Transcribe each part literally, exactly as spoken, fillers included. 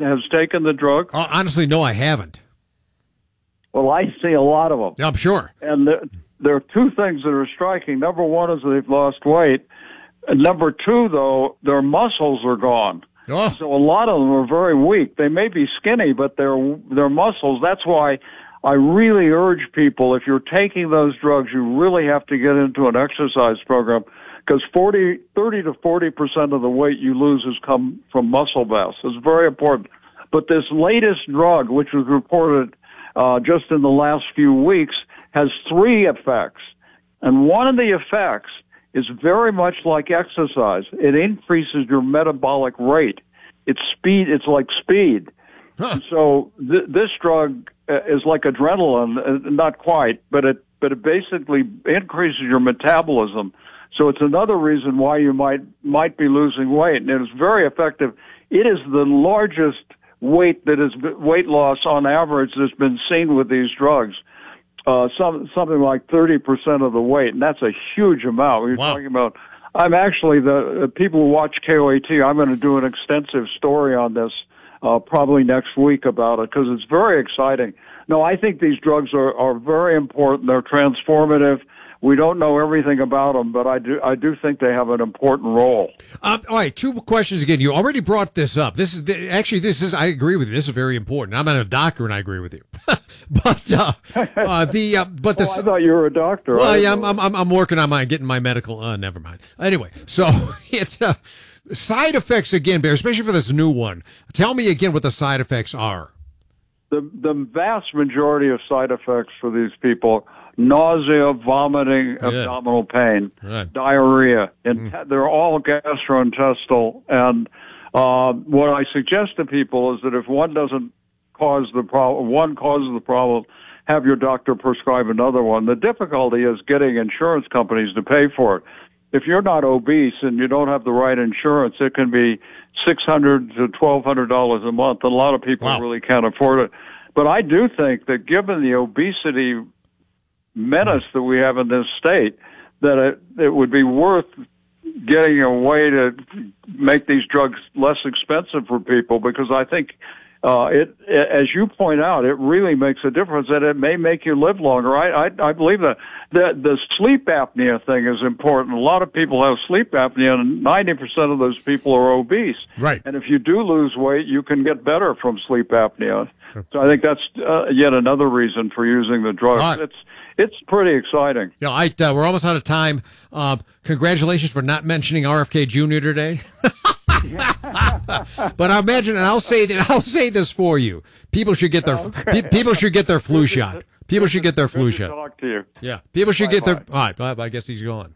has taken the drug? Uh, honestly, no, I haven't. Well, I see a lot of them. I'm sure. And the, there are two things that are striking. Number one is they've lost weight. And number two, though, their muscles are gone. Oh. So a lot of them are very weak. They may be skinny, but their their muscles, that's why I really urge people, if you're taking those drugs, you really have to get into an exercise program, because forty, thirty to forty percent of the weight you lose has come from muscle mass. It's very important. But this latest drug, which was reported uh, just in the last few weeks, has three effects. And one of the effects is very much like exercise. It increases your metabolic rate. It's speed. It's like speed. Huh. So th- this drug uh, is like adrenaline, uh, not quite, but it but it basically increases your metabolism. So it's another reason why you might might be losing weight, and it's very effective. It is the largest weight that is weight loss on average that's been seen with these drugs. Uh, some, something like thirty percent of the weight, and that's a huge amount. We're wow. talking about, I'm actually, the, the people who watch K O A T, I'm going to do an extensive story on this, uh, probably next week about it, because it's very exciting. No, I think these drugs are, are very important. They're transformative. We don't know everything about them, but I do I do think they have an important role. Um, all right, two questions again. You already brought this up. This is actually this is I agree with you. This is very important. I'm not a doctor, and I agree with you. but uh, uh, the uh, but the oh, I thought you were a doctor. Well, yeah, I'm, I'm I'm working on my getting my medical. Uh, never mind. Anyway, so it's uh, side effects again, Bear, especially for this new one. Tell me again what the side effects are. The the vast majority of side effects for these people: nausea, vomiting, yeah. abdominal pain, right. diarrhea, and mm. they're all gastrointestinal. And uh, what I suggest to people is that if one doesn't cause the problem, one causes the problem, have your doctor prescribe another one. The difficulty is getting insurance companies to pay for it. If you're not obese and you don't have the right insurance, it can be six hundred to twelve hundred dollars a month. And a lot of people wow. really can't afford it. But I do think that given the obesity menace that we have in this state, that it, it would be worth getting a way to make these drugs less expensive for people, because I think uh, it, as you point out, it really makes a difference, and it may make you live longer. I, I, I believe that the, the sleep apnea thing is important. A lot of people have sleep apnea, and ninety percent of those people are obese. Right. And if you do lose weight, you can get better from sleep apnea. So I think that's uh, yet another reason for using the drug. Right. It's It's pretty exciting. Yeah, I, uh, we're almost out of time. Uh, congratulations for not mentioning R F K Junior today. But I imagine, and I'll say that I'll say this for you: people should get their okay. pe- people should get their flu shot. People should get their flu Good to shot. Talk to you. Yeah, people should bye get their. bye. All right, bye, bye. I guess he's gone.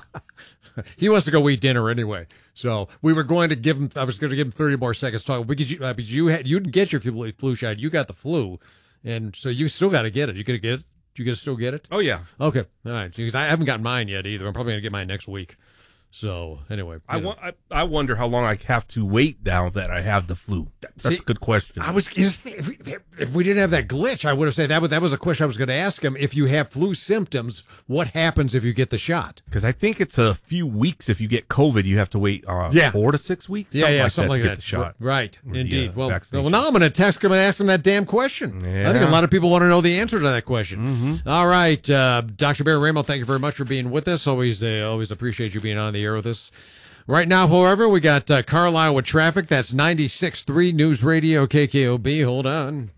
He wants to go eat dinner anyway. So we were going to give him. I was going to give him thirty more seconds to talk because you uh, because you had you didn't get your flu, flu shot. You got the flu, and so you still got to get it. You gonna get it? You gonna still get it? Oh yeah. Okay. All right. Because I haven't gotten mine yet either. I'm probably gonna get mine next week. So anyway, I, wa- I I wonder how long I have to wait now that I have the flu. That's See, a good question. I was just if we, if we didn't have that glitch, I would have said that. Was, that was a question I was going to ask him. If you have flu symptoms, what happens if you get the shot? Because I think it's a few weeks. If you get COVID, you have to wait uh, yeah. four to six weeks. Yeah, yeah, like something that like to that. Get the shot. Right, Or the, indeed. uh, well, vaccination. well, now I'm going to text him and ask him that damn question. Yeah. I think a lot of people want to know the answer to that question. Mm-hmm. All right, uh, Doctor Barry Ramo, thank you very much for being with us. Always, uh, always appreciate you being on the air with us. Right now, however, we got uh, Carlisle with traffic. That's ninety-six point three News Radio K K O B. Hold on.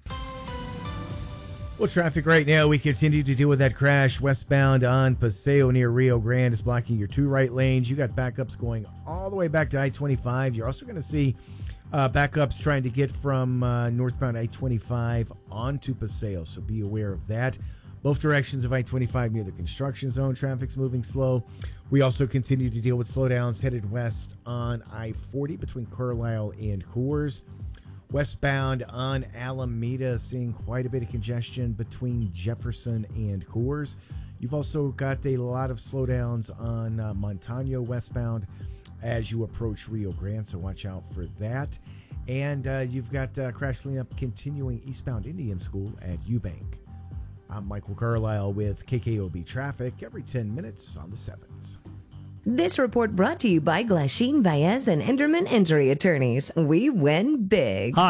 Well, traffic right now, we continue to deal with that crash westbound on Paseo near Rio Grande. It's blocking your two right lanes. You got backups going all the way back to I twenty-five. You're also going to see uh, backups trying to get from uh, northbound I twenty-five onto Paseo, so be aware of that. Both directions of I twenty-five near the construction zone, traffic's moving slow. We also continue to deal with slowdowns headed west on I forty between Carlisle and Coors. Westbound on Alameda, seeing quite a bit of congestion between Jefferson and Coors. You've also got a lot of slowdowns on uh, Montano westbound as you approach Rio Grande, so watch out for that. And uh, you've got uh, crash cleanup continuing eastbound Indian School at Eubank. I'm Michael Carlisle with K K O B Traffic every ten minutes on the sevens. This report brought to you by Glasheen Baez and Enderman Injury Attorneys. We win big. Hi.